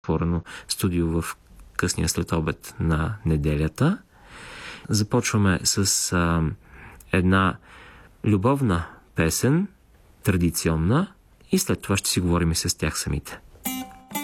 отворено студио в късния следобед на неделята. Започваме с една любовна песен, традиционна, и след това ще си говорим и с тях самите.